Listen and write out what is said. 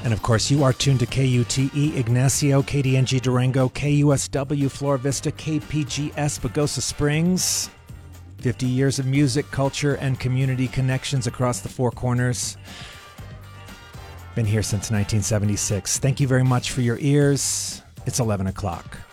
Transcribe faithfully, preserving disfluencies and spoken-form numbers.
And of course, you are tuned to K U T E Ignacio, K D N G Durango, K U S W Flora Vista, K P G S Pagosa Springs. fifty years of music, culture, and community connections across the Four Corners. Been here since nineteen seventy-six. Thank you very much for your ears. It's eleven o'clock.